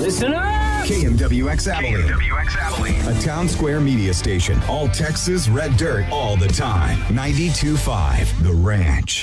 Listen up! KMWX Abilene. A Town Square media station. All Texas red dirt all the time. 92.5 The Ranch.